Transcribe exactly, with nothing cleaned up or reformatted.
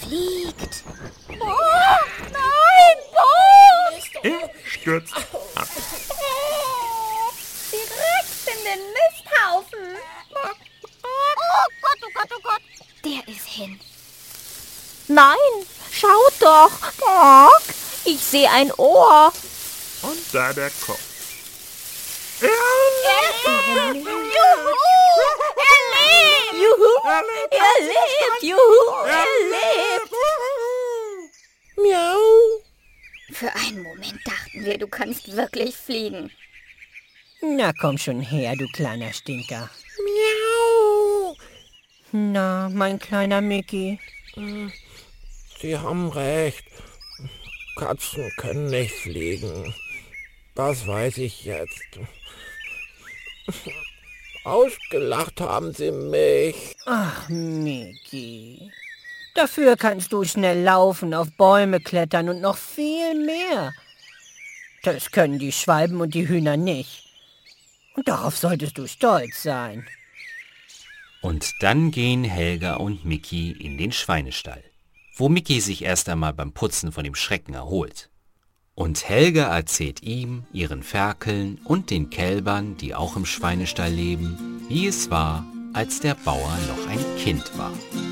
fliegt. Oh, nein, Bo! Er stürzt ab. Direkt in den Misthaufen. Oh Gott, oh Gott, oh Gott. Der ist hin. Nein, schaut doch. Bock, ich sehe ein Ohr. Und da der Kopf. Juhu, er lebt. Juhu, er lebt. Juhu, er lebt. Miau. Für einen Moment dachten wir, du kannst wirklich fliegen. Na komm schon her, du kleiner Stinker. Miau. Na, mein kleiner Micky. Sie haben recht. Katzen können nicht fliegen. Das weiß ich jetzt. Ausgelacht haben sie mich. Ach, Micky. Dafür kannst du schnell laufen, auf Bäume klettern und noch viel mehr. Das können die Schwalben und die Hühner nicht. Und darauf solltest du stolz sein. Und dann gehen Helga und Micky in den Schweinestall, wo Micky sich erst einmal beim Putzen von dem Schrecken erholt. Und Helga erzählt ihm, ihren Ferkeln und den Kälbern, die auch im Schweinestall leben, wie es war, als der Bauer noch ein Kind war.